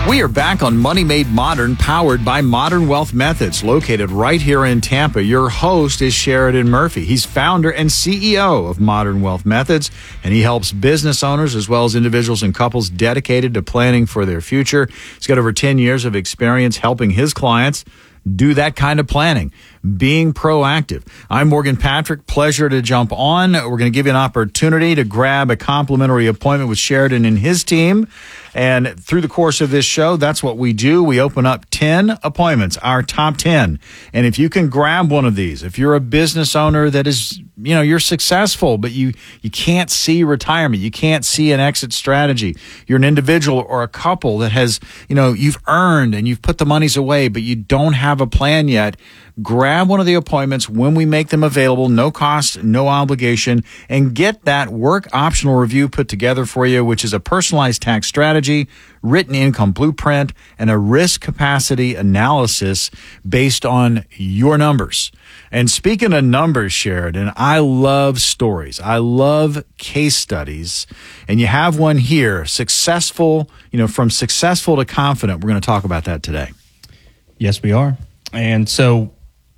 We are back on Money Made Modern, powered by Modern Wealth Methods, located right here in Tampa. Your host is Sheridan Murphy. He's founder and CEO of Modern Wealth Methods, and he helps business owners as well as individuals and couples dedicated to planning for their future. He's got over 10 years of experience helping his clients do that kind of planning, being proactive. I'm Morgan Patrick. Pleasure to jump on. We're going to give you an opportunity to grab a complimentary appointment with Sheridan and his team. And through the course of this show, that's what we do. We open up 10 appointments, our top 10. And if you can grab one of these, if you're a business owner that is, you're successful, but you can't see retirement, you can't see an exit strategy, you're an individual or a couple that has, you've earned and you've put the monies away, but you don't have a plan yet, grab one of the appointments when we make them available, no cost, no obligation, and get that work optional review put together for you, which is a personalized tax strategy, written income blueprint, and a risk capacity analysis based on your numbers. And speaking of numbers, Sheridan, I love stories. I love case studies. And you have one here, successful, from successful to confident. We're going to talk about that today. Yes, we are. And so,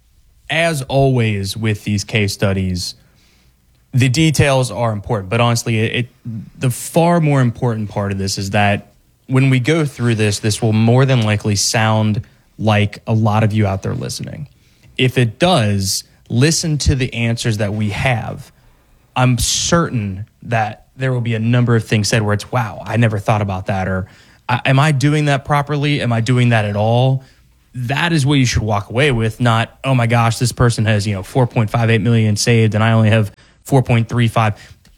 as always with these case studies, the details are important. But honestly, the far more important part of this is that when we go through this will more than likely sound like a lot of you out there listening. If it does, listen to the answers that we have. I'm certain that there will be a number of things said where it's, wow, I never thought about that. Or am I doing that properly? Am I doing that at all? That is what you should walk away with, not, oh my gosh, this person has, 4.58 million saved and I only have 4.35.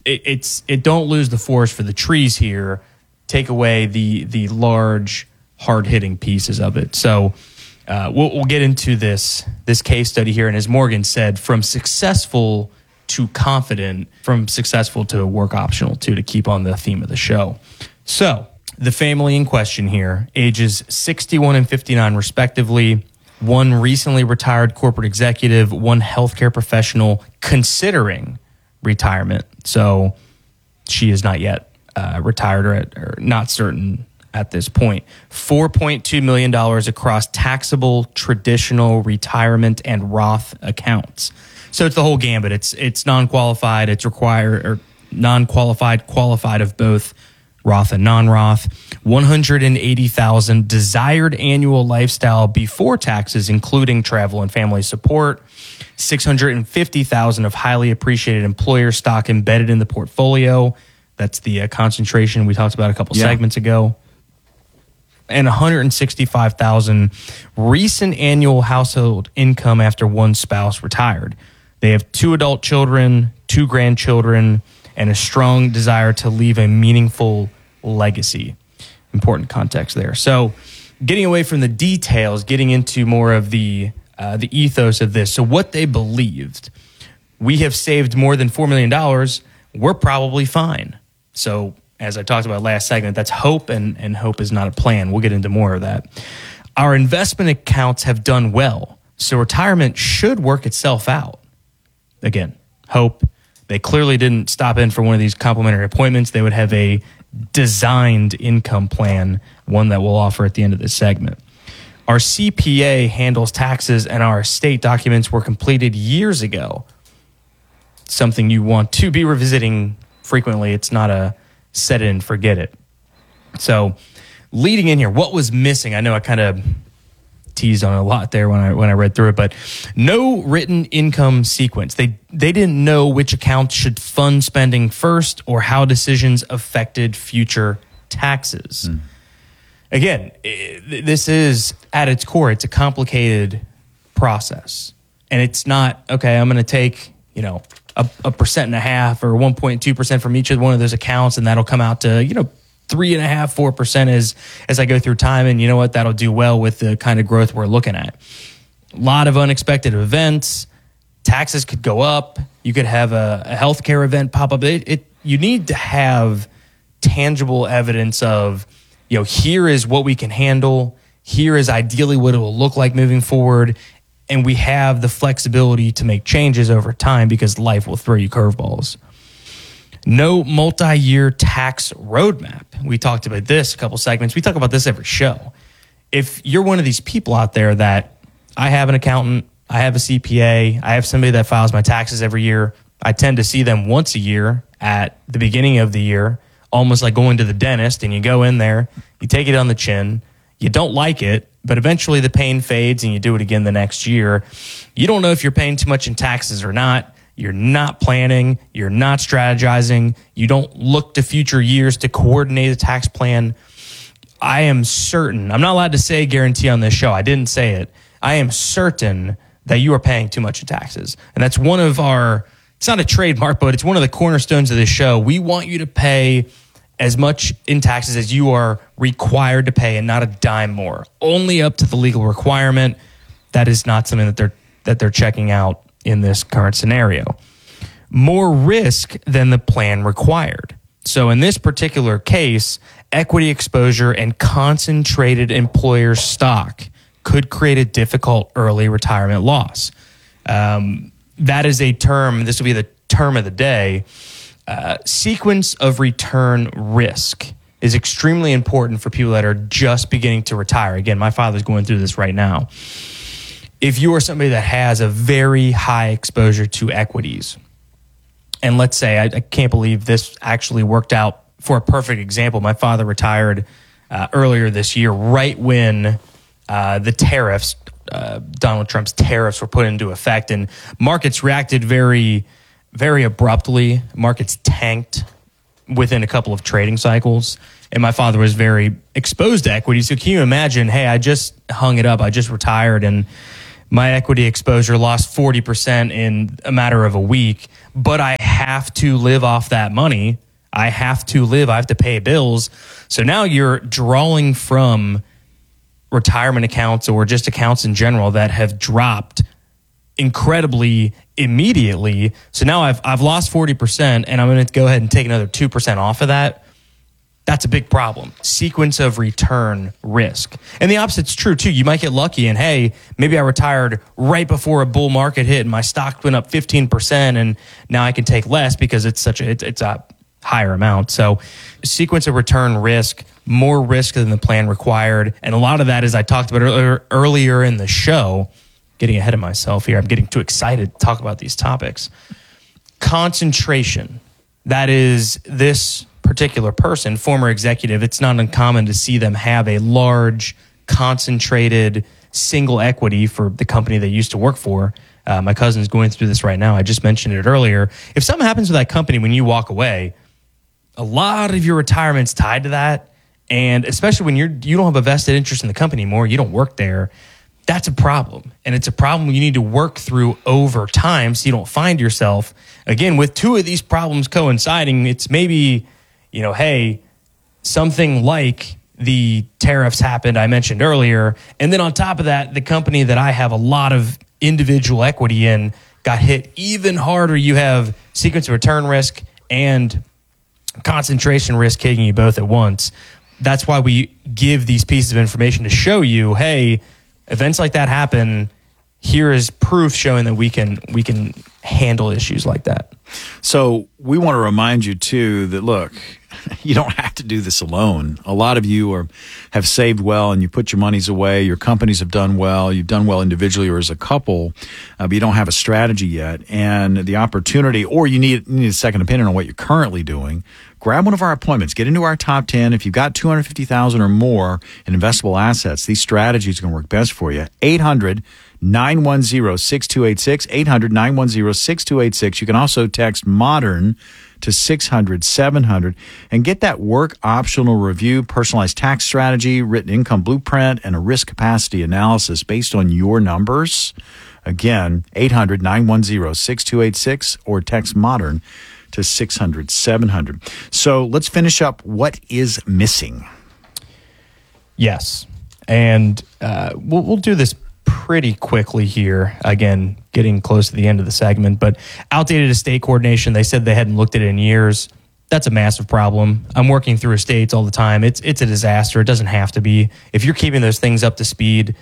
It don't lose the forest for the trees here. Take away the large, hard-hitting pieces of it. So we'll get into this case study here. And as Morgan said, from successful to confident, from successful to work optional too, to keep on the theme of the show. So the family in question here, ages 61 and 59 respectively, one recently retired corporate executive, one healthcare professional considering retirement. So she is not yet retired or not certain at this point. $4.2 million across taxable, traditional, retirement, and Roth accounts. So it's the whole gambit. It's non-qualified, it's required, or non-qualified, qualified of both Roth and non-Roth. $180,000 desired annual lifestyle before taxes, including travel and family support. $650,000 of highly appreciated employer stock embedded in the portfolio. That's the concentration we talked about a couple segments ago. And $165,000 recent annual household income after one spouse retired. They have 2 adult children, 2 grandchildren, and a strong desire to leave a meaningful legacy. Important context there. So getting away from the details, getting into more of the ethos of this. So what they believed, we have saved more than $4 million. We're probably fine. So as I talked about last segment, that's hope, and hope is not a plan. We'll get into more of that. Our investment accounts have done well, so retirement should work itself out. Again, hope. They clearly didn't stop in for one of these complimentary appointments. They would have a designed income plan, one that we'll offer at the end of this segment. Our CPA handles taxes, and our estate documents were completed years ago. Something you want to be revisiting frequently. It's not a set it and forget it. So leading in here, what was missing? I know I kind of teased on a lot there when I read through it, but no written income sequence. They didn't know which accounts should fund spending first or how decisions affected future taxes. Again, this is at its core, it's a complicated process. And it's not, okay, I'm going to take, a 1.5% or 1.2% from each of one of those accounts, and that'll come out to, 3.5%, 4% as I go through time. And you know what? That'll do well with the kind of growth we're looking at. A lot of unexpected events. Taxes could go up. You could have a healthcare event pop up. You need to have tangible evidence of, here is what we can handle. Here is ideally what it will look like moving forward. And we have the flexibility to make changes over time because life will throw you curveballs. No multi-year tax roadmap. We talked about this a couple segments. We talk about this every show. If you're one of these people out there that I have an accountant, I have a CPA, I have somebody that files my taxes every year, I tend to see them once a year at the beginning of the year, almost like going to the dentist, and you go in there, you take it on the chin, you don't like it, but eventually the pain fades and you do it again the next year. You don't know if you're paying too much in taxes or not. You're not planning. You're not strategizing. You don't look to future years to coordinate a tax plan. I am certain, I'm not allowed to say guarantee on this show. I didn't say it. I am certain that you are paying too much in taxes. And that's one of our, it's not a trademark, but it's one of the cornerstones of this show. We want you to pay as much in taxes as you are required to pay and not a dime more. Only up to the legal requirement. That is not something that they're checking out in this current scenario. More risk than the plan required. So in this particular case, equity exposure and concentrated employer stock could create a difficult early retirement loss. That is a term, this will be the term of the day. Sequence of return risk is extremely important for people that are just beginning to retire. Again, my father's going through this right now. If you are somebody that has a very high exposure to equities, and let's say, I can't believe this actually worked out for a perfect example. My father retired earlier this year, right when the tariffs, Donald Trump's tariffs were put into effect, and markets reacted very, very abruptly. Markets tanked within a couple of trading cycles, and my father was very exposed to equity. So can you imagine, hey, I just hung it up, I just retired, and my equity exposure lost 40% in a matter of a week, but I have to live off that money. I have to pay bills. So now you're drawing from retirement accounts or just accounts in general that have dropped incredibly immediately. So now I've lost 40% and I'm going to go ahead and take another 2% off of that. That's a big problem. Sequence of return risk. And the opposite's true too. You might get lucky and hey, maybe I retired right before a bull market hit and my stock went up 15% and now I can take less because it's a higher amount. So sequence of return risk, more risk than the plan required. And a lot of that, as I talked about earlier in the show, getting ahead of myself here. I'm getting too excited to talk about these topics. Concentration. That is this particular person, former executive. It's not uncommon to see them have a large, concentrated, single equity for the company they used to work for. My cousin's going through this right now. I just mentioned it earlier. If something happens to that company when you walk away, a lot of your retirement's tied to that. And especially when you don't have a vested interest in the company anymore, you don't work there, that's a problem. And it's a problem you need to work through over time so you don't find yourself, again, with two of these problems coinciding. It's maybe, hey, something like the tariffs happened, I mentioned earlier. And then on top of that, the company that I have a lot of individual equity in got hit even harder. You have sequence of return risk and concentration risk hitting you both at once. That's why we give these pieces of information to show you, hey, events like that happen. Here is proof showing that we can handle issues like that. So we want to remind you too that, look, you don't have to do this alone. A lot of you have saved well and you put your monies away. Your companies have done well. You've done well individually or as a couple, but you don't have a strategy yet. And the opportunity, or you need a second opinion on what you're currently doing. Grab one of our appointments. Get into our top 10. If you've got $250,000 or more in investable assets, these strategies are going to work best for you. 800-910-6286. 800-910-6286. You can also text MODERN to 600-700 and get that work optional review, personalized tax strategy, written income blueprint, and a risk capacity analysis based on your numbers. Again, 800-910-6286 or text MODERN to 600-700. So let's finish up. What is missing? Yes. And we'll do this pretty quickly here. Again, getting close to the end of the segment, but outdated estate coordination, they said they hadn't looked at it in years. That's a massive problem. I'm working through estates all the time. It's a disaster. It doesn't have to be. If you're keeping those things up to speed,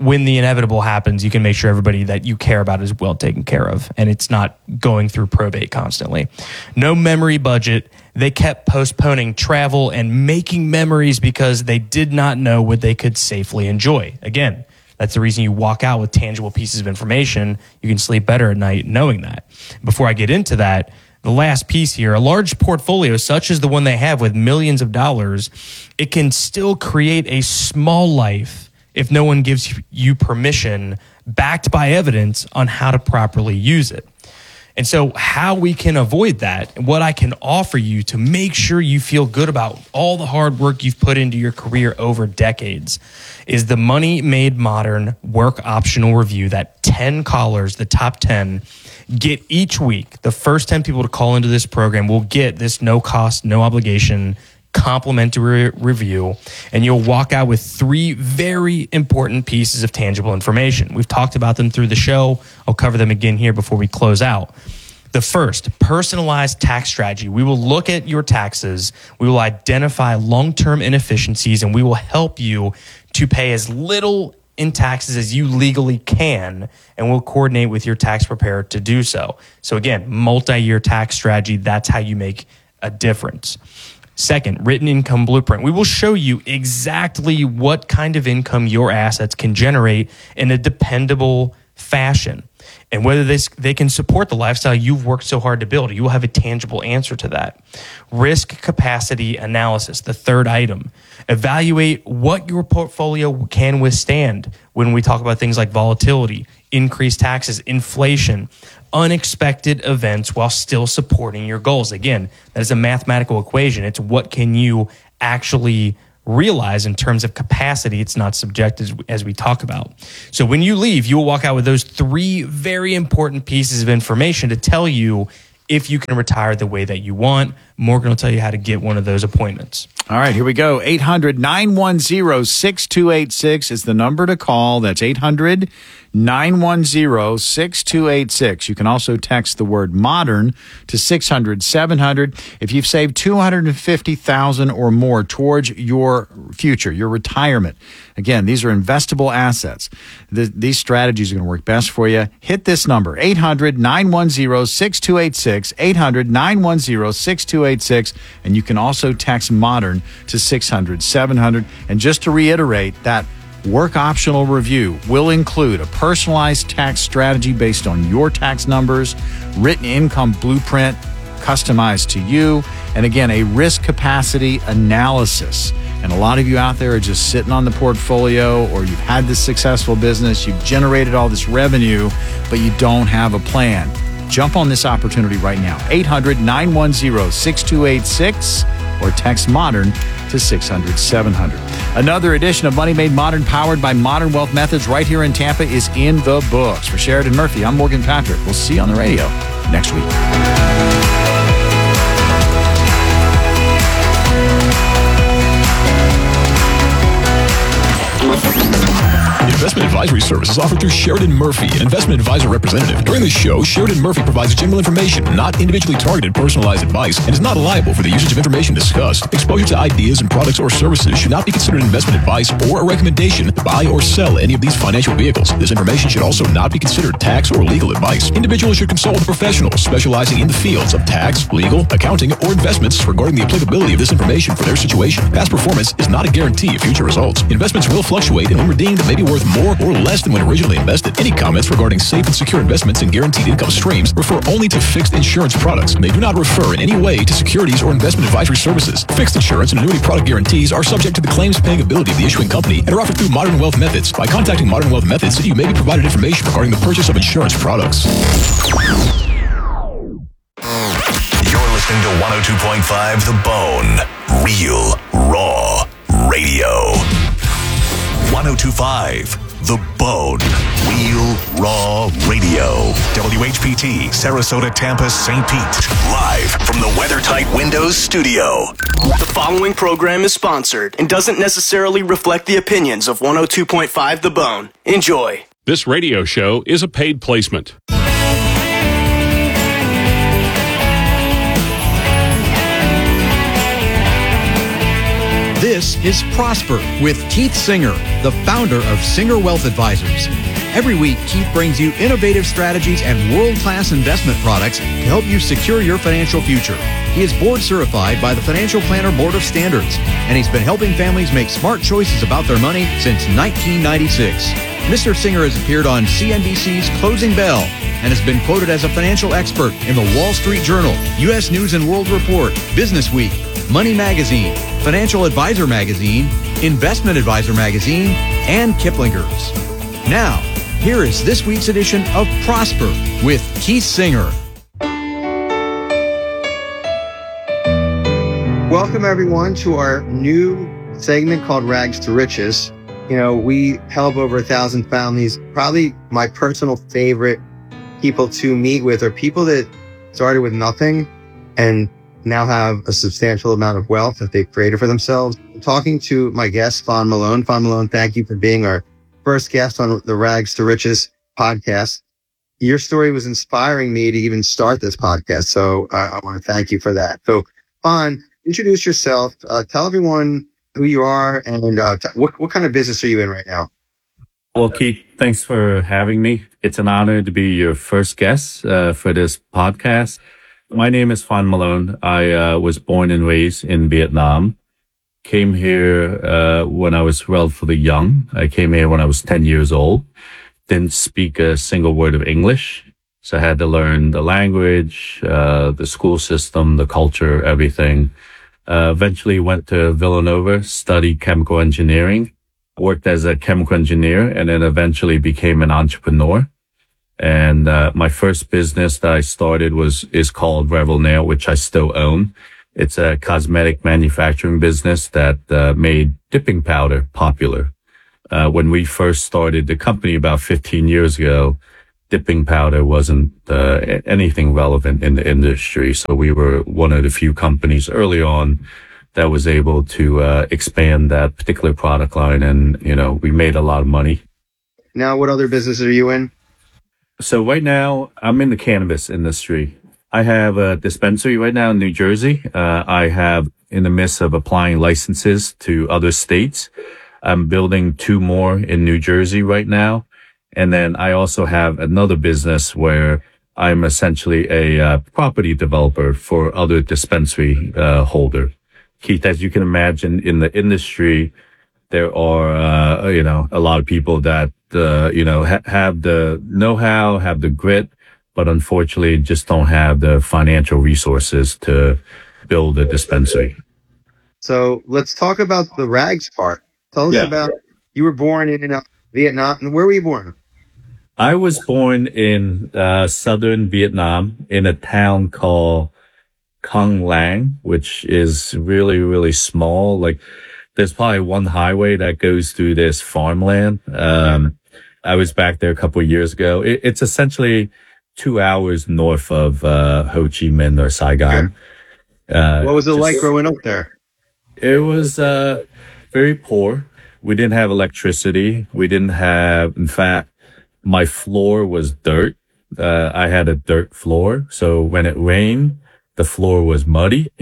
when the inevitable happens, you can make sure everybody that you care about is well taken care of, and it's not going through probate constantly. No memory budget. They kept postponing travel and making memories because they did not know what they could safely enjoy. Again, that's the reason you walk out with tangible pieces of information. You can sleep better at night knowing that. Before I get into that, the last piece here, a large portfolio such as the one they have with millions of dollars, it can still create a small life if no one gives you permission, backed by evidence on how to properly use it. And so how we can avoid that, and what I can offer you to make sure you feel good about all the hard work you've put into your career over decades, is the Money Made Modern Work Optional Review that 10 callers, the top 10, get each week. The first 10 people to call into this program will get this no cost, no obligation complimentary review, and you'll walk out with 3 very important pieces of tangible information. We've talked about them through the show. I'll cover them again here before we close out. The first, personalized tax strategy. We will look at your taxes. We will identify long-term inefficiencies, and we will help you to pay as little in taxes as you legally can, and we'll coordinate with your tax preparer to do so. So again, multi-year tax strategy, that's how you make a difference. Second, written income blueprint. We will show you exactly what kind of income your assets can generate in a dependable fashion, and whether they can support the lifestyle you've worked so hard to build. You will have a tangible answer to that. Risk capacity analysis, the third item. Evaluate what your portfolio can withstand when we talk about things like volatility, increased taxes, inflation, unexpected events, while still supporting your goals. Again, that is a mathematical equation. It's what can you actually realize in terms of capacity. It's not subjective as we talk about. So when you leave, you will walk out with those 3 very important pieces of information to tell you if you can retire the way that you want. Morgan will tell you how to get one of those appointments. All right, here we go. 800-910-6286 is the number to call. That's 800-910-6286. You can also text the word modern to 600-700. If you've saved $250,000 or more towards your future, your retirement, again, these are investable assets. These strategies are going to work best for you. Hit this number, 800-910-6286, 800-910-6286, and you can also text modern to 600-700. And just to reiterate, that work optional review will include a personalized tax strategy based on your tax numbers, written income blueprint customized to you, and again, a risk capacity analysis. And a lot of you out there are just sitting on the portfolio, or you've had this successful business, you've generated all this revenue, but you don't have a plan. Jump on this opportunity right now. 800-910-6286 or text modern to 600-700. Another edition of Money Made Modern, powered by Modern Wealth Methods right here in Tampa, is in the books. For Sheridan Murphy, I'm Morgan Patrick. We'll see you on the radio next week. Investment advisory services offered through Sheridan Murphy, an investment advisor representative. During this show, Sheridan Murphy provides general information, not individually targeted personalized advice, and is not liable for the usage of information discussed. Exposure to ideas and products or services should not be considered investment advice or a recommendation to buy or sell any of these financial vehicles. This information should also not be considered tax or legal advice. Individuals should consult with professionals specializing in the fields of tax, legal, accounting, or investments regarding the applicability of this information for their situation. Past performance is not a guarantee of future results. Investments will fluctuate, and when redeemed, may be worth more or less than when originally invested. Any comments regarding safe and secure investments and guaranteed income streams refer only to fixed insurance products, and they do not refer in any way to securities or investment advisory services. Fixed insurance and annuity product guarantees are subject to the claims paying ability of the issuing company and are offered through Modern Wealth Methods. By contacting Modern Wealth Methods, you may be provided information regarding the purchase of insurance products. You're listening to 102.5 The Bone. Real, raw radio. 102.5 The Bone. Real, raw radio. WHPT, Sarasota, Tampa, St. Pete. Live from the WeatherTight Windows studio. The following program is sponsored and doesn't necessarily reflect the opinions of 102.5 The Bone. Enjoy. This radio show is a paid placement. This This is Prosper with Keith Singer, the founder of Singer Wealth Advisors. Every week, Keith brings you innovative strategies and world-class investment products to help you secure your financial future. He is board certified by the Financial Planner Board of Standards, and he's been helping families make smart choices about their money since 1996. Mr. Singer has appeared on CNBC's Closing Bell and has been quoted as a financial expert in the Wall Street Journal, U.S. News and World Report, Business Week, Money Magazine, Financial Advisor Magazine, Investment Advisor Magazine, and Kiplinger's. Now, here is this week's edition of Prosper with Keith Singer. Welcome, everyone, to our new segment called Rags to Riches. You know, we help over 1,000 families. Probably my personal favorite people to meet with are people that started with nothing and now have a substantial amount of wealth that they've created for themselves. I'm talking to my guest, Fawn Malone. Fawn Malone, thank you for being our first guest on the Rags to Riches podcast. Your story was inspiring me to even start this podcast, so I want to thank you for that. So, Fawn, introduce yourself. Tell everyone who you are and what kind of business are you in right now? Well, Keith, thanks for having me. It's an honor to be your first guest for this podcast. My name is Fawn Malone. I was born and raised in Vietnam. Came here when I was relatively young. I came here when I was 10 years old. Didn't speak a single word of English. So I had to learn the language, the school system, the culture, everything. Eventually went to Villanova, studied chemical engineering, worked as a chemical engineer, and then eventually became an entrepreneur. And my first business that I started is called Revel Nail, which I still own. It's a cosmetic manufacturing business that made dipping powder popular. When we first started the company about 15 years ago, dipping powder wasn't anything relevant in the industry. So we were one of the few companies early on that was able to expand that particular product line. And, you know, we made a lot of money. Now, what other businesses are you in? So right now, I'm in the cannabis industry. I have a dispensary right now in New Jersey. I have in the midst of applying licenses to other states. I'm building 2 more in New Jersey right now. And then I also have another business where I'm essentially a property developer for other dispensary holder. Keith, as you can imagine, in the industry, there are, a lot of people that, have the know-how, have the grit, but unfortunately just don't have the financial resources to build a dispensary. So let's talk about the rags part. Tell us about, you were born in Vietnam. Where were you born? I was born in southern Vietnam in a town called Con Lang, which is really, really small. Like there's probably one highway that goes through this farmland. I was back there a couple of years ago. It's essentially 2 hours north of Ho Chi Minh or Saigon. What was it like growing up there? It was very poor. We didn't have electricity. We didn't have, in fact, my floor was dirt. I had a dirt floor. So when it rained, the floor was muddy.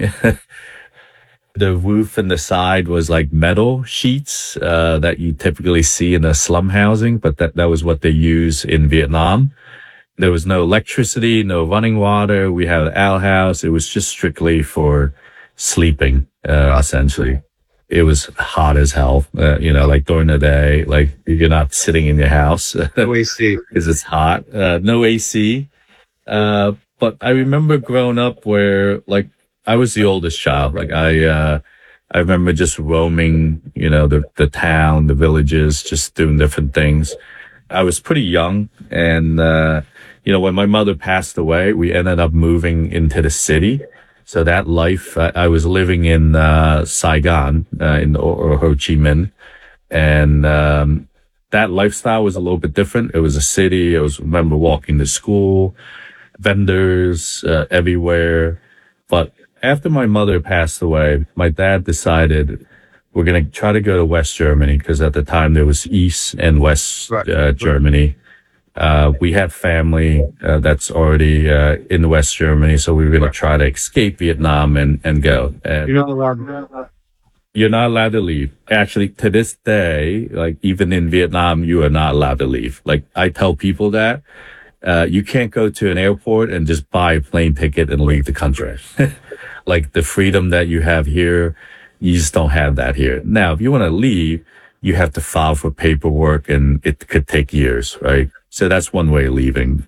The roof and the side was like metal sheets that you typically see in a slum housing, but that was what they use in Vietnam. There was no electricity, no running water. We had an outhouse. It was just strictly for sleeping, essentially. It was hot as hell, like during the day, like you're not sitting in your house. No AC. Because it's hot. No AC. But I remember growing up where like I was the oldest child. Like I remember just roaming, the town, the villages, just doing different things. I was pretty young. And, when my mother passed away, we ended up moving into the city. So that life, I was living in Saigon, or Ho Chi Minh. And that lifestyle was a little bit different. It was a city. I remember walking to school, vendors everywhere. But after my mother passed away, my dad decided we're going to try to go to West Germany because at the time there was East and West Germany. We had family that's already in West Germany, so we were going to try to escape Vietnam and go. You're not allowed to. You're not allowed to leave. Actually, to this day, like even in Vietnam, you are not allowed to leave. Like I tell people that, you can't go to an airport and just buy a plane ticket and leave the country. Like the freedom that you have here, you just don't have that here. Now, if you want to leave, you have to file for paperwork and it could take years, right? So that's one way of leaving.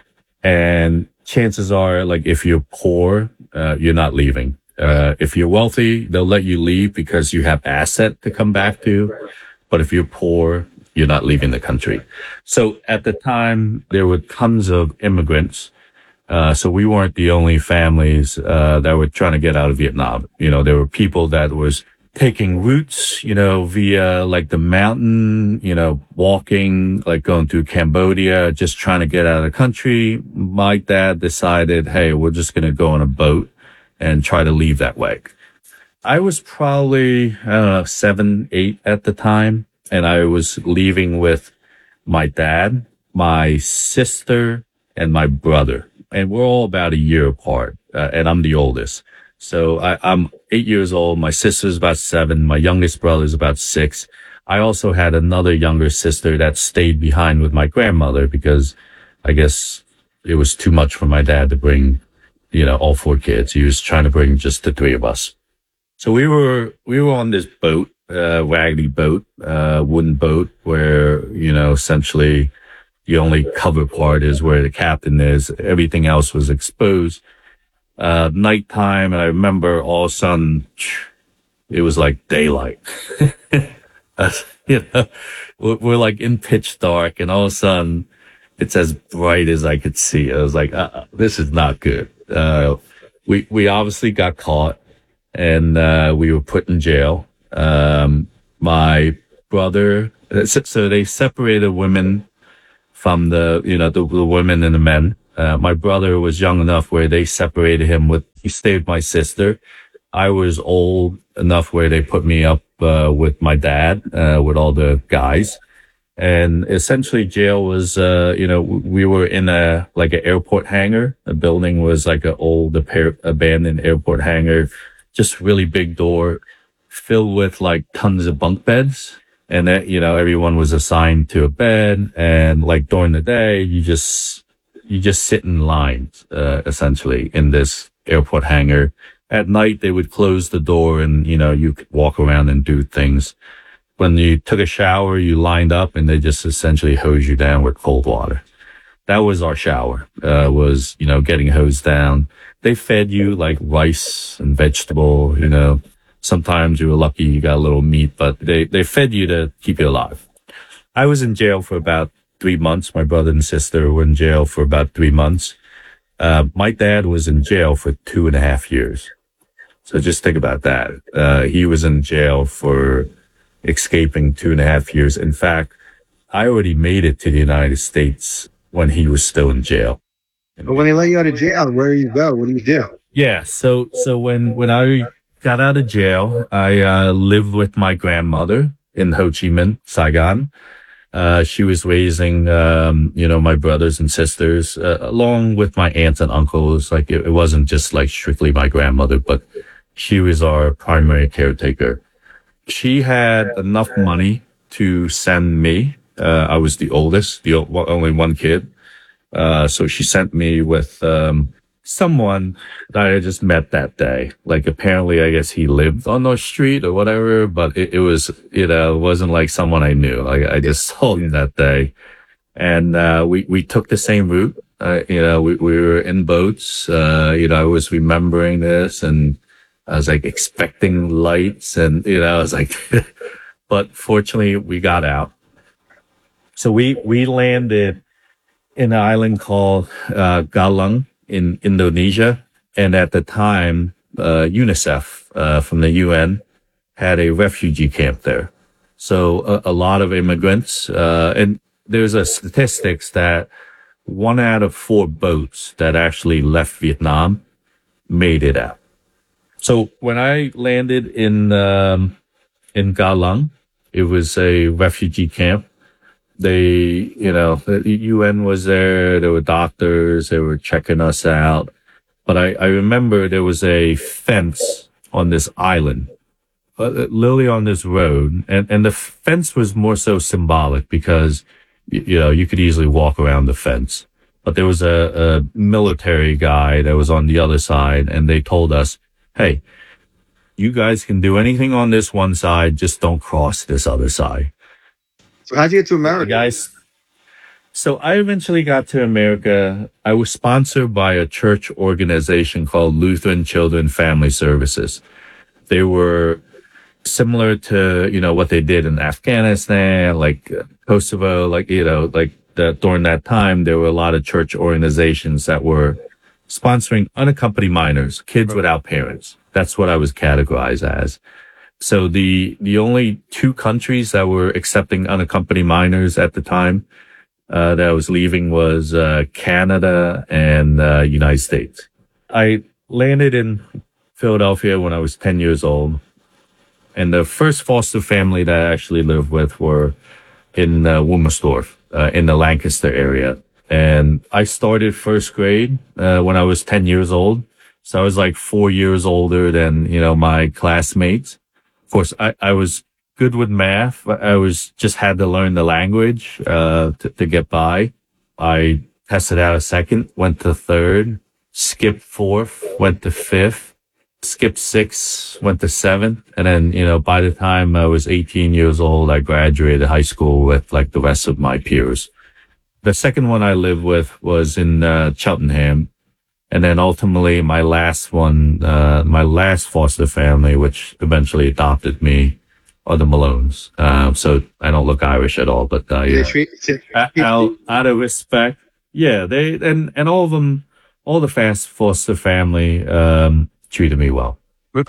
And chances are, like, if you're poor, you're not leaving. If you're wealthy, they'll let you leave because you have asset to come back to. But if you're poor, you're not leaving the country. So at the time, there were tons of immigrants. So we weren't the only families, that were trying to get out of Vietnam. You know, there were people that was taking routes, you know, via like the mountain, you know, walking, like going through Cambodia, just trying to get out of the country. My dad decided, hey, we're just going to go on a boat and try to leave that way. I was probably, I don't know, 7, 8 at the time. And I was leaving with my dad, my sister, and my brother. And we're all about a year apart. And I'm the oldest. So I'm 8 years old. My sister's about 7. My youngest brother's about 6. I also had another younger sister that stayed behind with my grandmother because I guess it was too much for my dad to bring, you know, all 4 kids. He was trying to bring just the 3 of us. So we were on this boat, raggedy boat, wooden boat where, you know, essentially the only cover part is where the captain is. Everything else was exposed. Nighttime, and I remember all of a sudden, it was like daylight. You know, we're like in pitch dark, and all of a sudden, it's as bright as I could see. I was like, this is not good. We obviously got caught, and we were put in jail. My brother, so they separated women from the women and the men. My brother was young enough where they separated him he stayed with my sister. I was old enough where they put me up, with my dad, with all the guys. And essentially jail was, we were in an airport hangar. The building was like an old abandoned airport hangar, just really big door filled with like tons of bunk beds. And that, you know, everyone was assigned to a bed. And like during the day, you just sit in lines, essentially in this airport hangar. At night, they would close the door and, you know, you could walk around and do things. When you took a shower, you lined up and they just essentially hose you down with cold water. That was our shower, getting hosed down. They fed you like rice and vegetable, you know. Sometimes you were lucky you got a little meat, but they fed you to keep you alive. I was in jail for about 3 months. My brother and sister were in jail for about 3 months. My dad was in jail for 2.5 years. So just think about that. He was in jail for escaping 2.5 years. In fact, I already made it to the United States when he was still in jail. But when they let you out of jail, where do you go? What do you do? Yeah. So when I got out of jail, I lived with my grandmother in Ho Chi Minh, Saigon. She was raising, my brothers and sisters, along with my aunts and uncles. Like it wasn't just like strictly my grandmother, but she was our primary caretaker. She had enough money to send me. I was the oldest, only one kid. So she sent me with, someone that I just met that day. Like apparently, I guess he lived on our street or whatever, but it was, it wasn't like someone I knew. I just saw him that day. And, we took the same route. We were in boats. I was remembering this and I was like expecting lights and, I was like, but fortunately we got out. So we landed in an island called, Galang in Indonesia. And at the time, UNICEF, from the UN had a refugee camp there. So a lot of immigrants, and there's a statistics that 1 out of 4 boats that actually left Vietnam made it out. So when I landed in Galang, it was a refugee camp. The UN was there. There were doctors. They were checking us out. But I remember there was a fence on this island. literally on this road, and the fence was more so symbolic because, you could easily walk around the fence. But there was a military guy that was on the other side, and they told us, hey, you guys can do anything on this one side, just don't cross this other side. So how'd you get to America? Guys, so I eventually got to America. I was sponsored by a church organization called Lutheran Children Family Services. They were similar to, what they did in Afghanistan, like Kosovo, during that time, there were a lot of church organizations that were sponsoring unaccompanied minors, kids without parents. That's what I was categorized as. So the only two countries that were accepting unaccompanied minors at the time, that I was leaving was, Canada and, United States. I landed in Philadelphia when I was 10 years old. And the first foster family that I actually lived with were in, Wilmersdorf, in the Lancaster area. And I started first grade, when I was 10 years old. So I was like 4 years older than, my classmates. Of course, I was good with math. I just had to learn the language, to get by. I tested out a second, went to third, skipped fourth, went to fifth, skipped sixth, went to seventh. And then, by the time I was 18 years old, I graduated high school with like the rest of my peers. The second one I lived with was in, Cheltenham. And then ultimately my last foster family, which eventually adopted me, are the Malones. So I don't look Irish at all, but, yeah. Out of respect. Yeah, and all of them, all the foster family, treated me well.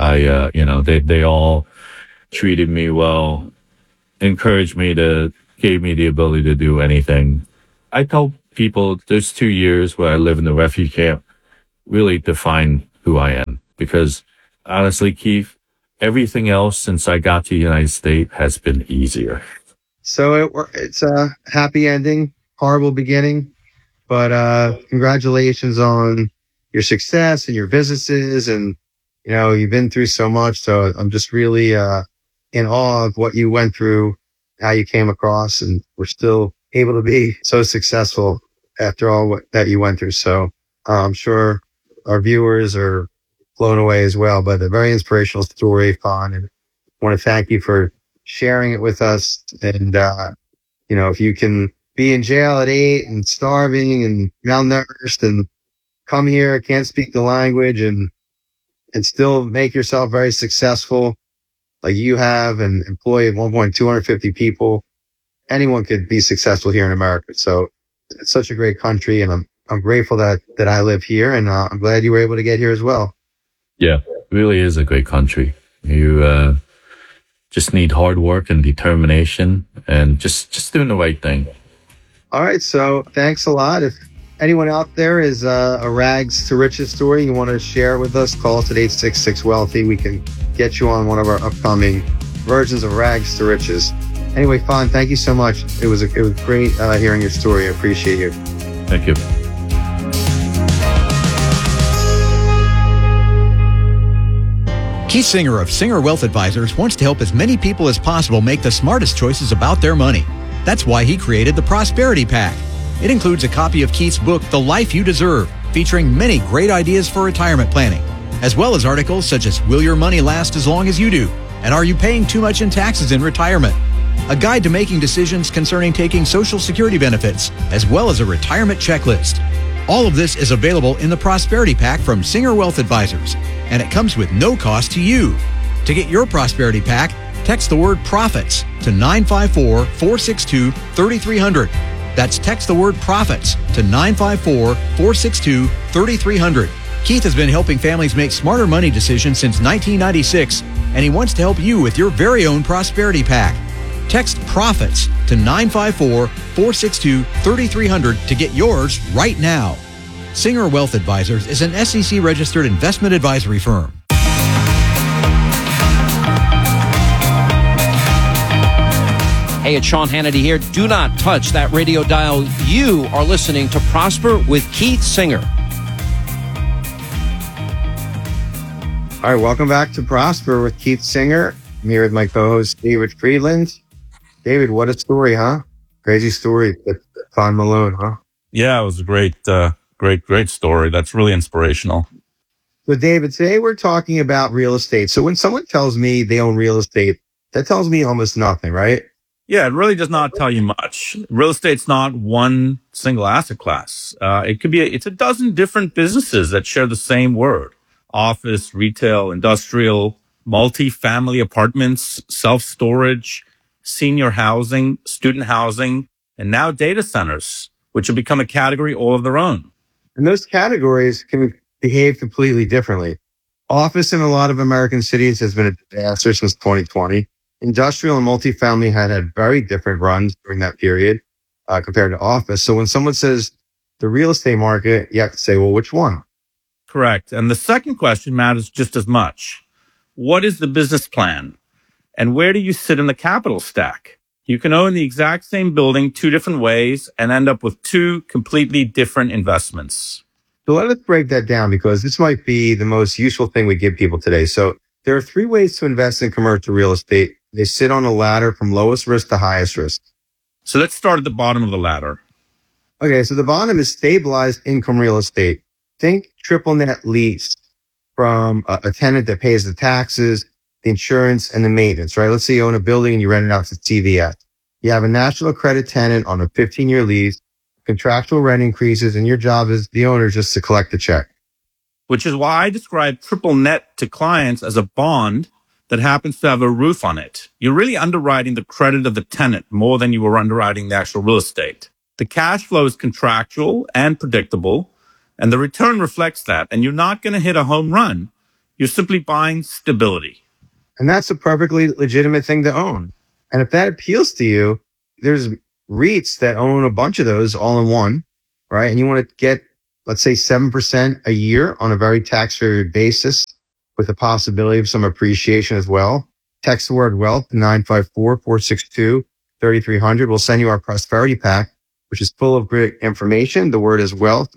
They all treated me well, encouraged me gave me the ability to do anything. I tell people those 2 years where I live in the refugee camp really define who I am, because honestly, Keith, everything else since I got to the United States has been easier. So it's a happy ending, horrible beginning, but congratulations on your success and your businesses, and you've been through so much. So I'm just really in awe of what you went through, how you came across, and we're still able to be so successful after all that you went through. So I'm sure our viewers are blown away as well, but a very inspirational story, Fawn, and I want to thank you for sharing it with us. And, if you can be in jail at 8 and starving and malnourished and come here, can't speak the language and still make yourself very successful like you have, and employ at one point 250 people, anyone could be successful here in America. So it's such a great country, and I'm grateful that I live here, and I'm glad you were able to get here as well. Yeah, it really is a great country. You just need hard work and determination and just doing the right thing. All right, so thanks a lot. If anyone out there is a rags to riches story you want to share with us, call us at 866-WEALTHY. We can get you on one of our upcoming versions of Rags to Riches. Anyway, Fawn, thank you so much. It was great hearing your story. I appreciate you. Thank you. Keith Singer of Singer Wealth Advisors wants to help as many people as possible make the smartest choices about their money. That's why he created the Prosperity Pack. It includes a copy of Keith's book, The Life You Deserve, featuring many great ideas for retirement planning, as well as articles such as Will Your Money Last as Long as You Do? And Are You Paying Too Much in Taxes in Retirement? A guide to making decisions concerning taking Social Security benefits, as well as a retirement checklist. All of this is available in the Prosperity Pack from Singer Wealth Advisors, and it comes with no cost to you. To get your Prosperity Pack, text the word PROFITS to 954-462-3300. That's text the word PROFITS to 954-462-3300. Keith has been helping families make smarter money decisions since 1996, and he wants to help you with your very own Prosperity Pack. Text PROFITS to 954-462-3300 to get yours right now. Singer Wealth Advisors is an SEC-registered investment advisory firm. Hey, it's Sean Hannity here. Do not touch that radio dial. You are listening to Prosper with Keith Singer. All right, welcome back to Prosper with Keith Singer. I'm here with my co-host, David Friedland. David, what a story, huh? Crazy story with Von Malone, huh? Yeah, it was a great story. That's really inspirational. So, David, today we're talking about real estate. So when someone tells me they own real estate, that tells me almost nothing, right? Yeah, it really does not tell you much. Real estate's not one single asset class. It's a dozen different businesses that share the same word: office, retail, industrial, multi-family apartments, self-storage, senior housing, student housing, and now data centers, which have become a category all of their own. And those categories can behave completely differently. Office in a lot of American cities has been a disaster since 2020. Industrial and multifamily had very different runs during that period compared to office. So when someone says the real estate market, you have to say, well, which one? Correct. And the second question matters just as much. What is the business plan? And where do you sit in the capital stack? You can own the exact same building two different ways and end up with two completely different investments. So let us break that down, because this might be the most useful thing we give people today. So there are three ways to invest in commercial real estate. They sit on a ladder from lowest risk to highest risk. So let's start at the bottom of the ladder. Okay, so the bottom is stabilized income real estate. Think triple net lease from a tenant that pays the taxes, the insurance, and the maintenance, right? Let's say you own a building and you rent it out to CVS. You have a national credit tenant on a 15-year lease, contractual rent increases, and your job as the owner just to collect the check. Which is why I describe triple net to clients as a bond that happens to have a roof on it. You're really underwriting the credit of the tenant more than you were underwriting the actual real estate. The cash flow is contractual and predictable, and the return reflects that. And you're not going to hit a home run. You're simply buying stability. And that's a perfectly legitimate thing to own. And if that appeals to you, there's REITs that own a bunch of those all in one, right? And you want to get, let's say, 7% a year on a very tax-free basis, with the possibility of some appreciation as well. Text the word wealth to 954-462-3300. We'll send you our prosperity pack, which is full of great information. The word is wealth,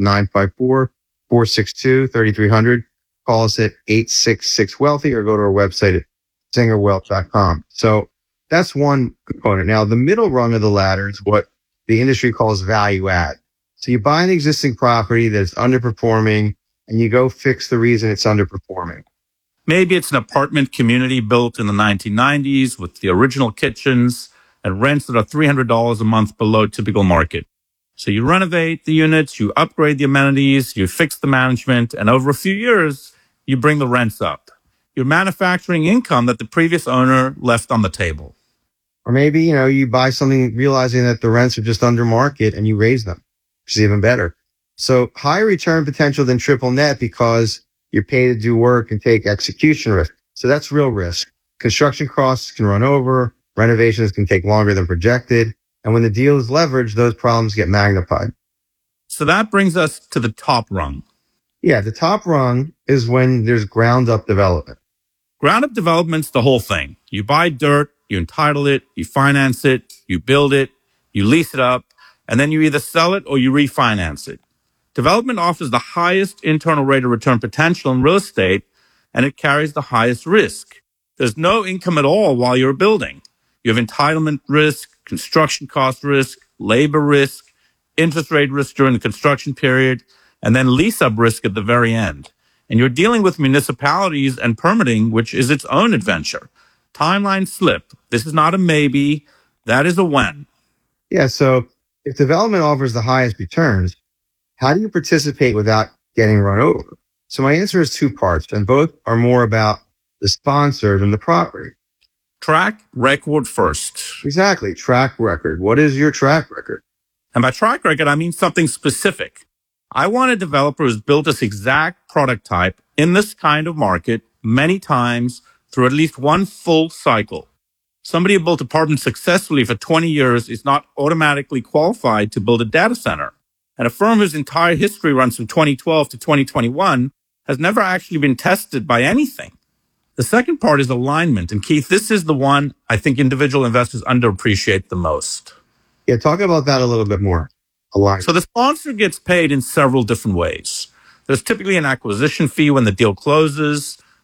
954-462-3300. Call us at 866-WEALTHY or go to our website at singerwealth.com. So that's one component. Now, the middle rung of the ladder is what the industry calls value add. So you buy an existing property that's underperforming and you go fix the reason it's underperforming. Maybe it's an apartment community built in the 1990s with the original kitchens and rents that are $300 a month below typical market. So you renovate the units, you upgrade the amenities, you fix the management, and over a few years, you bring the rents up. You're manufacturing income that the previous owner left on the table. Or maybe, you buy something realizing that the rents are just under market and you raise them, which is even better. So higher return potential than triple net because you're paid to do work and take execution risk. So that's real risk. Construction costs can run over. Renovations can take longer than projected. And when the deal is leveraged, those problems get magnified. So that brings us to the top rung. Yeah, the top rung is when there's ground up development. Ground up development's the whole thing. You buy dirt, you entitle it, you finance it, you build it, you lease it up, and then you either sell it or you refinance it. Development offers the highest internal rate of return potential in real estate, and it carries the highest risk. There's no income at all while you're building. You have entitlement risk, construction cost risk, labor risk, interest rate risk during the construction period, and then lease-up risk at the very end. And you're dealing with municipalities and permitting, which is its own adventure. Timeline slip. This is not a maybe. That is a when. Yeah, so if development offers the highest returns, how do you participate without getting run over? So my answer is two parts, and both are more about the sponsor than the property. Track record first. Exactly. Track record. What is your track record? And by track record, I mean something specific. I want a developer who's built this exact product type in this kind of market many times through at least one full cycle. Somebody who built apartments successfully for 20 years is not automatically qualified to build a data center. And a firm whose entire history runs from 2012 to 2021 has never actually been tested by anything. The second part is alignment. And Keith, this is the one I think individual investors underappreciate the most. Yeah, talk about that a little bit more. Alignment. So the sponsor gets paid in several different ways. There's typically an acquisition fee when the deal closes.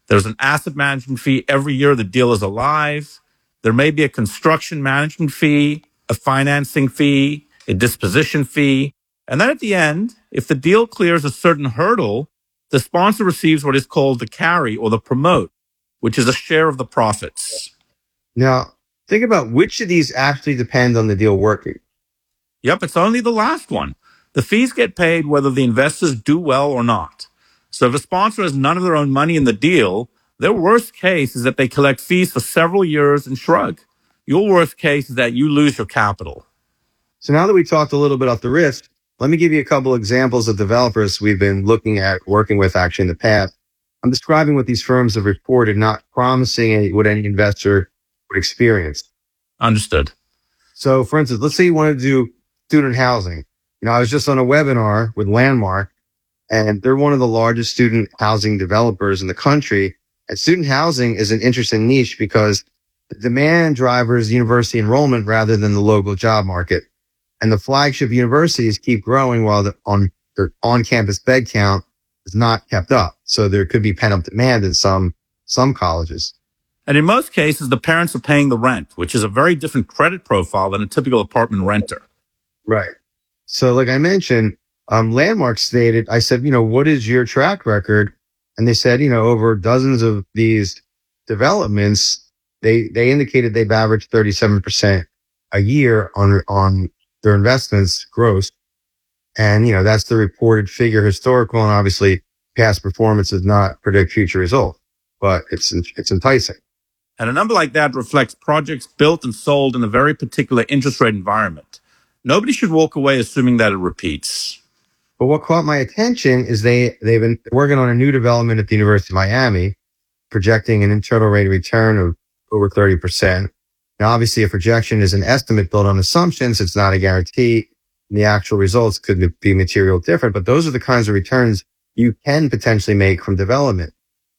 There's an asset management fee every year the deal is alive. There may be a construction management fee, a financing fee, a disposition fee. And then at the end, if the deal clears a certain hurdle, the sponsor receives what is called the carry or the promote, which is a share of the profits. Now, think about which of these actually depend on the deal working. Yep, it's only the last one. The fees get paid whether the investors do well or not. So if a sponsor has none of their own money in the deal, their worst case is that they collect fees for several years and shrug. Your worst case is that you lose your capital. So now that we talked a little bit about the risk, let me give you a couple examples of developers we've been looking at working with actually in the past. I'm describing what these firms have reported, not promising what any investor would experience. Understood. So for instance, let's say you want to do student housing. I was just on a webinar with Landmark, and they're one of the largest student housing developers in the country. And student housing is an interesting niche because the demand drivers university enrollment rather than the local job market. And the flagship universities keep growing while their on-campus bed count is not kept up. So there could be pent-up demand in some colleges. And in most cases, the parents are paying the rent, which is a very different credit profile than a typical apartment renter. Right. So like I mentioned, Landmark stated, I said, what is your track record? And they said, over dozens of these developments, they indicated they've averaged 37% a year on their investments gross. And, that's the reported figure historical. And obviously past performance does not predict future results, but it's enticing. And a number like that reflects projects built and sold in a very particular interest rate environment. Nobody should walk away assuming that it repeats. But what caught my attention is they've been working on a new development at the University of Miami, projecting an internal rate of return of over 30%. Now, obviously, a projection is an estimate built on assumptions. It's not a guarantee. And the actual results could be material different, but those are the kinds of returns you can potentially make from development.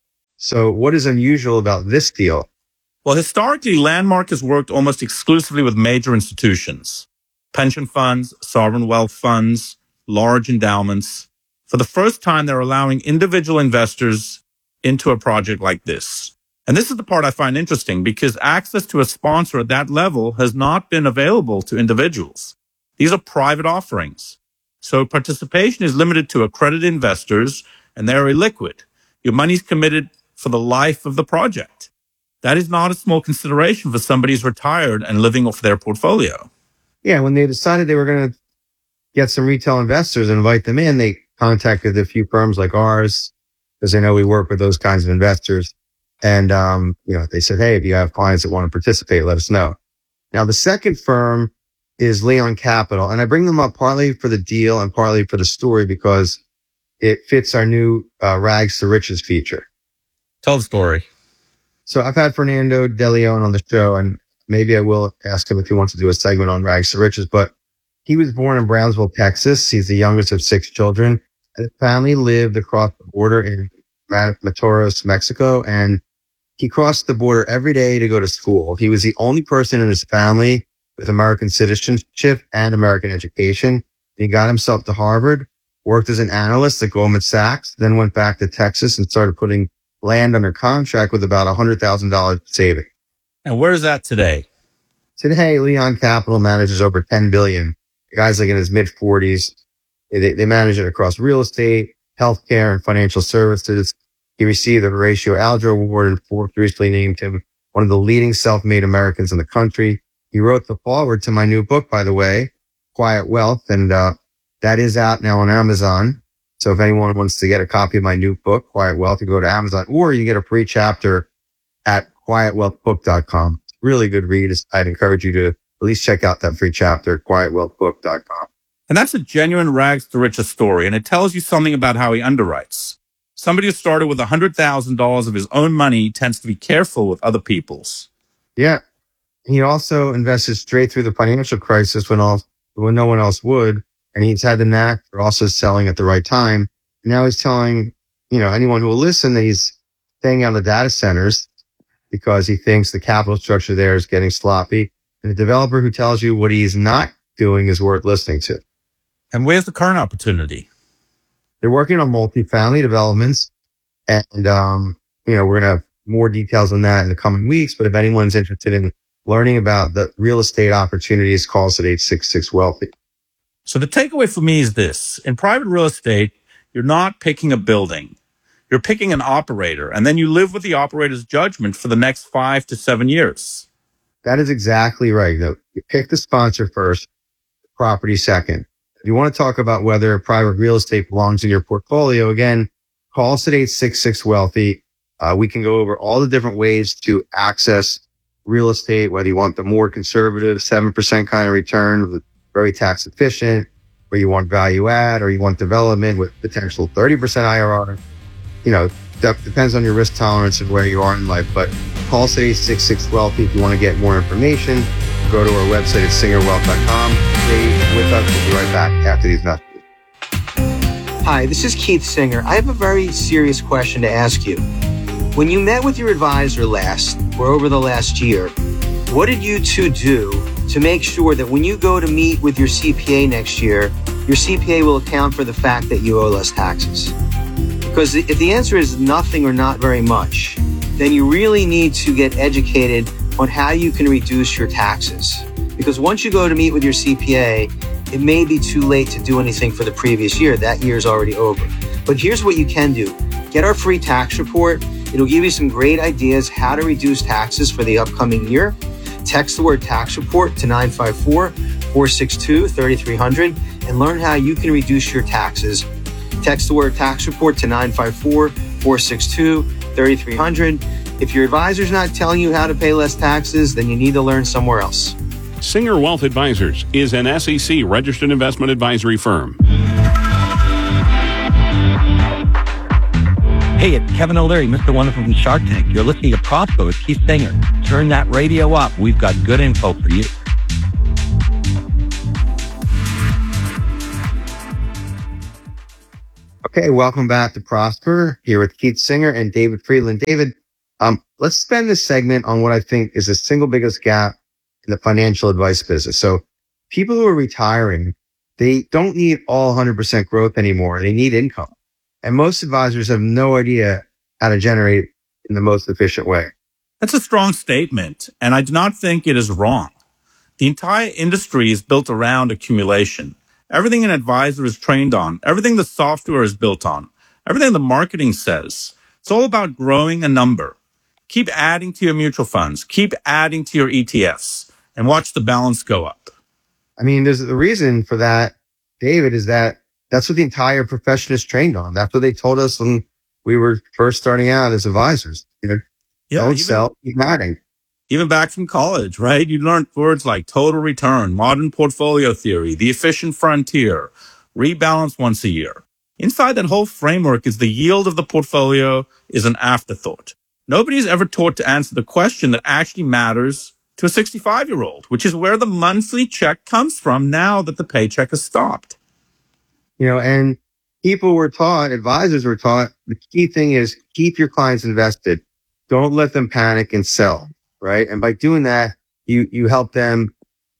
So what is unusual about this deal? Well, historically, Landmark has worked almost exclusively with major institutions, pension funds, sovereign wealth funds, large endowments. For the first time, they're allowing individual investors into a project like this. And this is the part I find interesting because access to a sponsor at that level has not been available to individuals. These are private offerings. So participation is limited to accredited investors and they're illiquid. Your money's committed for the life of the project. That is not a small consideration for somebody who's retired and living off their portfolio. Yeah, when they decided they were going to get some retail investors and invite them in, they contacted a few firms like ours because they know we work with those kinds of investors. And, they said, hey, if you have clients that want to participate, let us know. Now, the second firm is Leon Capital. And I bring them up partly for the deal and partly for the story because it fits our new Rags to Riches feature. Tell the story. So I've had Fernando De Leon on the show, and maybe I will ask him if he wants to do a segment on Rags to Riches, but he was born in Brownsville, Texas. He's the youngest of 6 children. And his family lived across the border in Matamoros, Mexico, and he crossed the border every day to go to school. He was the only person in his family with American citizenship and American education. He got himself to Harvard, worked as an analyst at Goldman Sachs, then went back to Texas and started putting land under contract with about $100,000 saving. And where is that today? Today, Leon Capital manages over $10 billion. The guy's like in his mid-40s. They manage it across real estate, healthcare, and financial services. He received the Horatio Alger Award, and Forbes recently named him one of the leading self-made Americans in the country. He wrote the foreword to my new book, by the way, Quiet Wealth, and that is out now on Amazon. So if anyone wants to get a copy of my new book, Quiet Wealth, you go to Amazon, or you get a free chapter at quietwealthbook.com. Really good read. I'd encourage you to at least check out that free chapter, quietwealthbook.com. And that's a genuine Rags to Riches story, and it tells you something about how he underwrites. Somebody who started with $100,000 of his own money tends to be careful with other people's. Yeah. He also invested straight through the financial crisis when no one else would. And he's had the knack for also selling at the right time. Now he's telling, anyone who will listen that he's staying out of the data centers because he thinks the capital structure there is getting sloppy. And the developer who tells you what he's not doing is worth listening to. And where's the current opportunity? They're working on multifamily developments. And, we're going to have more details on that in the coming weeks. But if anyone's interested in learning about the real estate opportunities, call us at 866-WEALTHY. So the takeaway for me is this. In private real estate, you're not picking a building. You're picking an operator, and then you live with the operator's judgment for the next 5 to 7 years. That is exactly right. You pick the sponsor first, property second. If you want to talk about whether private real estate belongs in your portfolio, again, call us at 866-WEALTHY. We can go over all the different ways to access real estate, whether you want the more conservative 7% kind of return, very tax efficient, or you want value add, or you want development with potential 30% IRR. That depends on your risk tolerance and where you are in life. But call us at 866-WEALTHY if you want to get more information. Go to our website at singerwealth.com. Stay with us. We'll be right back after these messages. Hi, this is Keith Singer. I have a very serious question to ask you. When you met with your advisor last, or over the last year, what did you two do to make sure that when you go to meet with your CPA next year, your CPA will account for the fact that you owe less taxes? Because if the answer is nothing or not very much, then you really need to get educated on how you can reduce your taxes. Because once you go to meet with your CPA, it may be too late to do anything for the previous year. That year is already over. But here's what you can do. Get our free tax report. It'll give you some great ideas how to reduce taxes for the upcoming year. Text the word tax report to 954-462-3300 and learn how you can reduce your taxes. Text the word tax report to 954-462-3300. If your advisor's not telling you how to pay less taxes, then you need to learn somewhere else. Singer Wealth Advisors is an SEC registered investment advisory firm. Hey, it's Kevin O'Leary, Mr. Wonderful from Shark Tank. You're listening to Prosper with Keith Singer. Turn that radio up. We've got good info for you. Okay, welcome back to Prosper, here with Keith Singer and David Friedland. David, let's spend this segment on what I think is the single biggest gap in the financial advice business. So people who are retiring, they don't need all 100% growth anymore. They need income. And most advisors have no idea how to generate it in the most efficient way. That's a strong statement, and I do not think it is wrong. The entire industry is built around accumulation. Everything an advisor is trained on, everything the software is built on, everything the marketing says, it's all about growing a number. Keep adding to your mutual funds, keep adding to your ETFs, and watch the balance go up. I mean, there's the reason for that, David, is that's what the entire profession is trained on. That's what they told us when we were first starting out as advisors. Don't sell, keep adding. Even back from college, right? You learned words like total return, modern portfolio theory, the efficient frontier, rebalance once a year. Inside that whole framework is the yield of the portfolio is an afterthought. Nobody's ever taught to answer the question that actually matters to a 65-year-old, which is where the monthly check comes from now that the paycheck has stopped. And people were taught, advisors were taught, the key thing is keep your clients invested. Don't let them panic and sell. Right. And by doing that, you help them,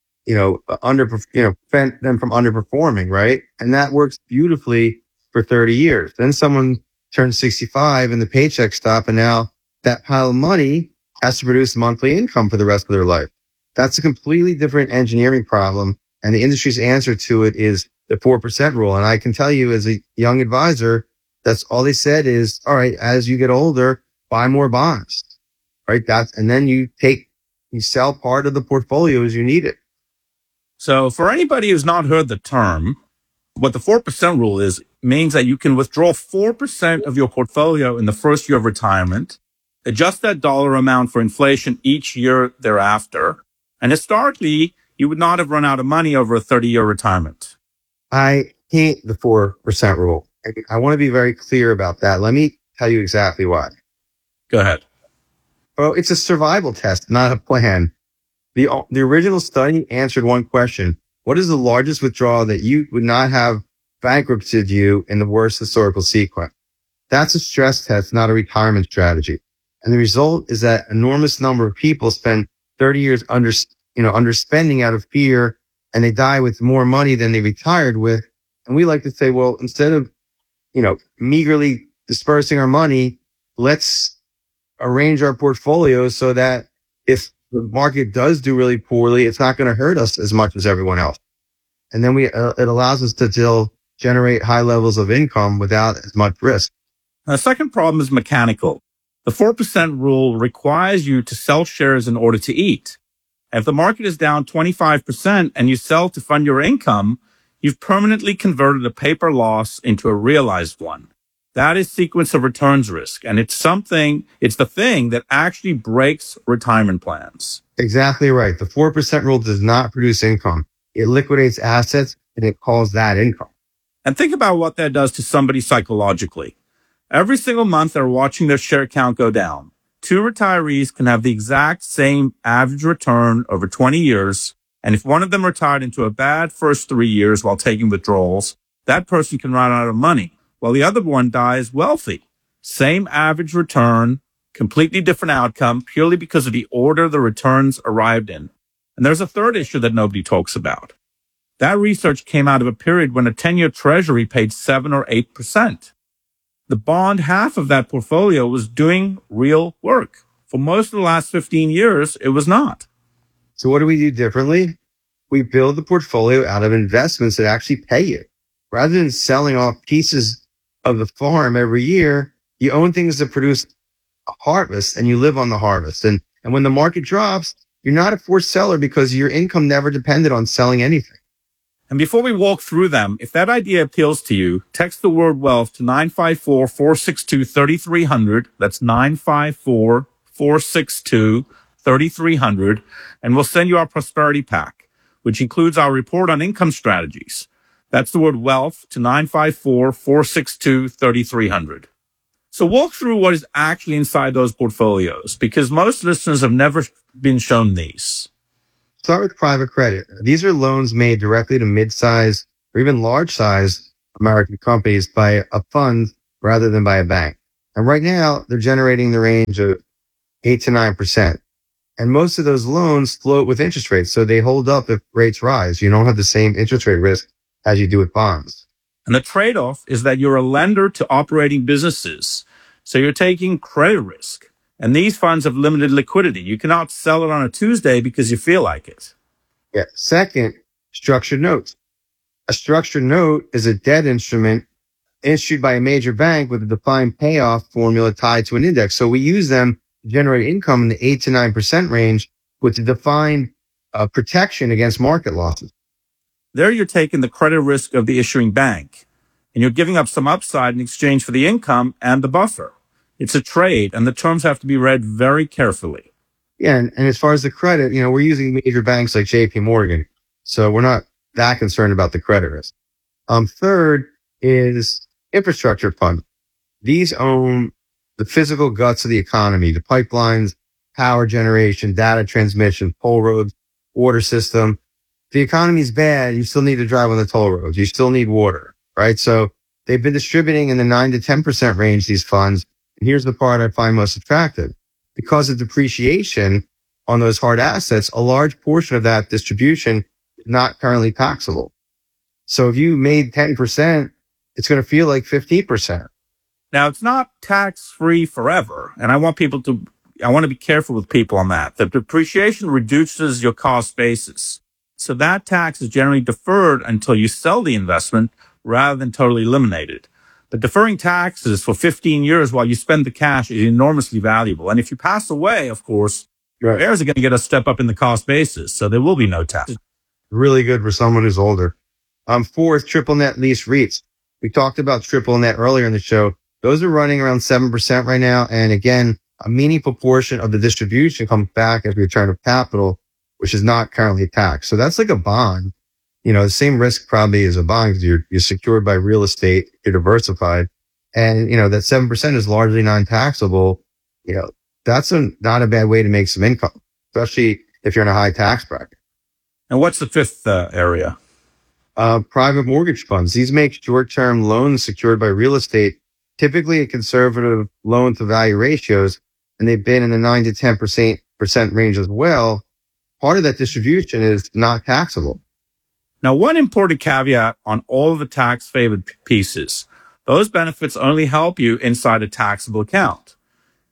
prevent them from underperforming. Right. And that works beautifully for 30 years. Then someone turns 65 and the paychecks stop. And now that pile of money has to produce monthly income for the rest of their life. That's a completely different engineering problem. And the industry's answer to it is the 4% rule. And I can tell you as a young advisor, that's all they said is, all right, as you get older, buy more bonds. Right. And then you sell part of the portfolio as you need it. So for anybody who's not heard the term, what the 4% rule is means that you can withdraw 4% of your portfolio in the first year of retirement, adjust that dollar amount for inflation each year thereafter. And historically, you would not have run out of money over a 30-year retirement. I hate the 4% rule. I want to be very clear about that. Let me tell you exactly why. Go ahead. Well, it's a survival test, not a plan. The original study answered one question. What is the largest withdrawal that you would not have bankrupted you in the worst historical sequence? That's a stress test, not a retirement strategy. And the result is that enormous number of people spend 30 years underspending out of fear, and they die with more money than they retired with. And we like to say, well, instead of, meagerly dispersing our money, let's arrange our portfolios so that if the market does do really poorly, it's not going to hurt us as much as everyone else. And then it allows us to still generate high levels of income without as much risk. Now, the second problem is mechanical. The 4% rule requires you to sell shares in order to eat. If the market is down 25% and you sell to fund your income, you've permanently converted a paper loss into a realized one. That is sequence of returns risk. And it's the thing that actually breaks retirement plans. Exactly right. The 4% rule does not produce income. It liquidates assets and it calls that income. And think about what that does to somebody psychologically. Every single month, they're watching their share count go down. 2 retirees can have the exact same average return over 20 years. And if one of them retired into a bad first 3 years while taking withdrawals, that person can run out of money, while the other one dies wealthy. Same average return, completely different outcome, purely because of the order the returns arrived in. And there's a third issue that nobody talks about. That research came out of a period when a 10-year treasury paid 7 or 8%. The bond half of that portfolio was doing real work. For most of the last 15 years, it was not. So what do we do differently? We build the portfolio out of investments that actually pay you. Rather than selling off pieces of the farm every year, you own things that produce a harvest and you live on the harvest. And when the market drops, you're not a forced seller because your income never depended on selling anything. And before we walk through them, if that idea appeals to you, text the word wealth to 954-462-3300. That's 954-462-3300. And we'll send you our prosperity pack, which includes our report on income strategies. That's the word wealth to 954-462-3300. So walk through what is actually inside those portfolios, because most listeners have never been shown these. Start with private credit. These are loans made directly to mid-size or even large-size American companies by a fund rather than by a bank. And right now, they're generating the range of 8 to 9%. And most of those loans float with interest rates, so they hold up if rates rise. You don't have the same interest rate risk as you do with bonds. And the trade-off is that you're a lender to operating businesses, so you're taking credit risk. And these funds have limited liquidity. You cannot sell it on a Tuesday because you feel like it. Yeah. Second, structured notes. A structured note is a debt instrument issued by a major bank with a defined payoff formula tied to an index. So we use them to generate income in the 8 to 9% range with a defined protection against market losses. There you're taking the credit risk of the issuing bank, and you're giving up some upside in exchange for the income and the buffer. It's a trade, and the terms have to be read very carefully. Yeah, and as far as the credit, we're using major banks like JP Morgan, so we're not that concerned about the credit risk. Third is infrastructure fund. These own the physical guts of the economy, the pipelines, power generation, data transmission, toll roads, water system. If the economy's bad, you still need to drive on the toll roads. You still need water, right? So they've been distributing in the 9 to 10% range, these funds. And here's the part I find most attractive. Because of depreciation on those hard assets, a large portion of that distribution is not currently taxable. So if you made 10%, it's going to feel like 15%. Now, it's not tax-free forever. And I want to be careful with people on that. The depreciation reduces your cost basis. So that tax is generally deferred until you sell the investment rather than totally eliminated. But deferring taxes for 15 years while you spend the cash is enormously valuable. And if you pass away, of course, your heirs are going to get a step up in the cost basis. So there will be no tax. Really good for someone who's older. Fourth, triple net lease REITs. We talked about triple net earlier in the show. Those are running around 7% right now. And again, a meaningful portion of the distribution comes back as return of capital, which is not currently taxed. So that's like a bond. The same risk probably as a bond because you're secured by real estate, you're diversified. And, that 7% is largely non-taxable. That's not a bad way to make some income, especially if you're in a high tax bracket. And what's the fifth area? Private mortgage funds. These make short-term loans secured by real estate, typically at conservative loan to value ratios, and they've been in the 9 to 10% range as well. Part of that distribution is not taxable. Now, one important caveat on all of the tax-favored pieces, those benefits only help you inside a taxable account.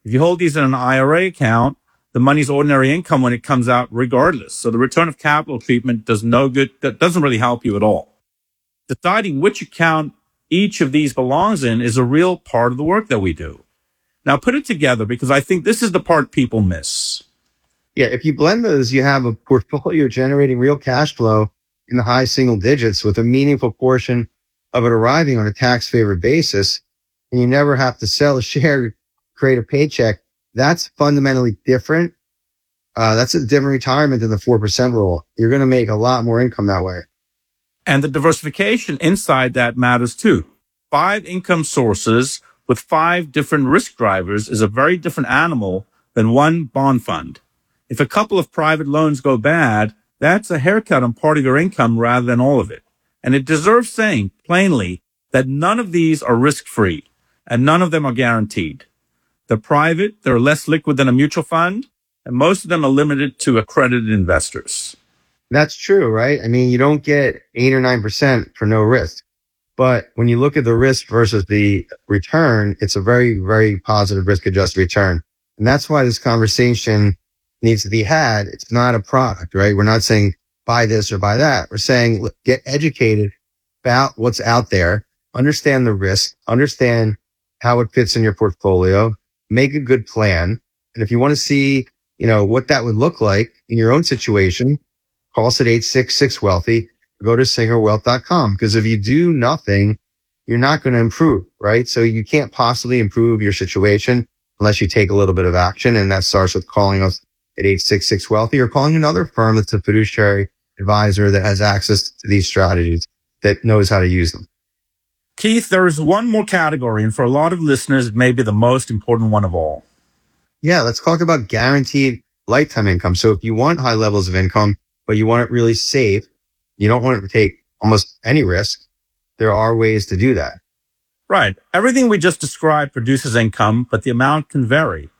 If you hold these in an IRA account, the money's ordinary income when it comes out regardless. So the return of capital treatment does no good. That doesn't really help you at all. Deciding which account each of these belongs in is a real part of the work that we do. Now put it together, because I think this is the part people miss. Yeah, if you blend those, you have a portfolio generating real cash flow in the high single digits with a meaningful portion of it arriving on a tax-favored basis, and you never have to sell a share, create a paycheck. That's fundamentally different. That's a different retirement than the 4% rule. You're going to make a lot more income that way. And the diversification inside that matters too. 5 income sources with 5 different risk drivers is a very different animal than one bond fund. If a couple of private loans go bad, that's a haircut on part of your income rather than all of it. And it deserves saying plainly that none of these are risk-free and none of them are guaranteed. They're private, they're less liquid than a mutual fund, and most of them are limited to accredited investors. That's true, right? I mean, you don't get 8 or 9% for no risk. But when you look at the risk versus the return, it's a very, very positive risk-adjusted return. And that's why this conversation needs to be had. It's not a product, right? We're not saying buy this or buy that. We're saying look, get educated about what's out there, understand the risk, understand how it fits in your portfolio, make a good plan. And if you want to see, what that would look like in your own situation, call us at 866-WEALTHY, go to SingerWealth.com. Because if you do nothing, you're not going to improve, right? So you can't possibly improve your situation unless you take a little bit of action. And that starts with calling us at 866-WEALTHY or calling another firm that's a fiduciary advisor that has access to these strategies, that knows how to use them. Keith, there is one more category, and for a lot of listeners, it may be the most important one of all. Yeah, let's talk about guaranteed lifetime income. So if you want high levels of income, but you want it really safe, you don't want it to take almost any risk, there are ways to do that. Right. Everything we just described produces income, but the amount can vary.